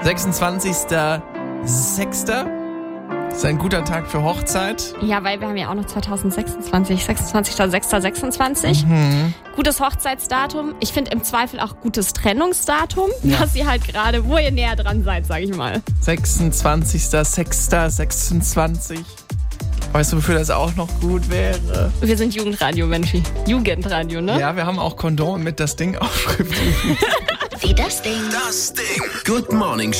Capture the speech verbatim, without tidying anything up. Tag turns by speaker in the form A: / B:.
A: sechsundzwanzigster sechster ist ein guter Tag für Hochzeit.
B: Ja, weil wir haben ja auch noch zweitausendsechsundzwanzig, sechsundzwanzigster sechster sechsundzwanzig.
A: Mhm.
B: Gutes Hochzeitsdatum. Ich finde im Zweifel auch gutes Trennungsdatum,
A: Ja.
B: dass ihr halt gerade, wo ihr näher dran seid, sag ich mal.
A: sechsundzwanzigster sechster sechsundzwanzig. Weißt du, wofür das auch noch gut wäre?
B: Wir sind Jugendradio, Menschi. Jugendradio, ne?
A: Ja, wir haben auch Kondome mit das Ding Aufschrift.
C: Wie das Ding.
D: Das Ding. Good Morning